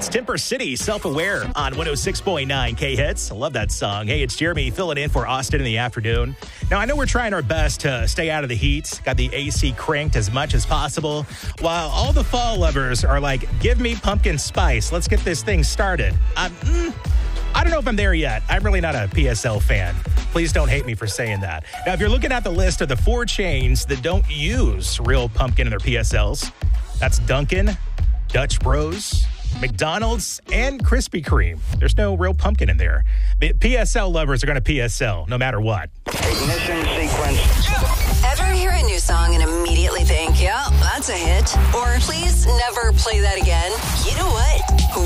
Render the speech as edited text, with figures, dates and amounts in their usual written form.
That's Timber City, Self-Aware on 106.9 K-Hits. I love that song. Hey, it's Jeremy filling in for Austin in the afternoon. Now, I know we're trying our best to stay out of the heat, got the AC cranked as much as possible, while all the fall lovers are like, give me pumpkin spice. Let's get this thing started. I don't know if I'm there yet. I'm really not a PSL fan. Please don't hate me for saying that. Now, if you're looking at the list of the 4 chains that don't use real pumpkin in their PSLs, that's Dunkin', Dutch Bros, McDonald's, and Krispy Kreme. There's no real pumpkin in there. But PSL lovers are going to PSL no matter what. Ignition sequence. Ever hear a new song and immediately think, yeah, that's a hit? Or please never play that again? You know what?